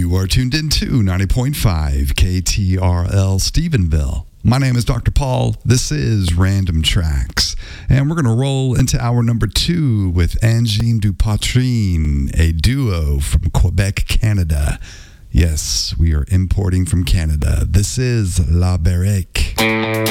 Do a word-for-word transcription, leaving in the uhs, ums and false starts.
You are tuned into ninety point five K T R L Stephenville. My name is Doctor Paul. This is Random Tracks. And we're going to roll into hour number two with Angine Dupautrine, a duo from Quebec, Canada. Yes, we are importing from Canada. This is La Barrique.